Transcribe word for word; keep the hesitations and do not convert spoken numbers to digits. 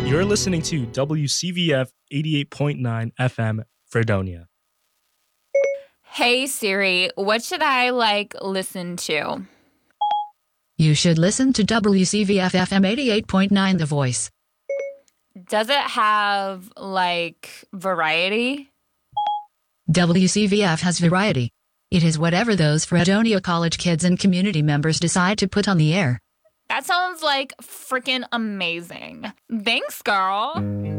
You're listening to W C V F eighty-eight point nine F M, Fredonia. Hey Siri, what should I like listen to? You should listen to W C V F F M eighty-eight point nine The Voice. Does it have like variety? W C V F has variety. It is whatever those Fredonia College kids and community members decide to put on the air. That sounds like freaking amazing. Thanks, girl.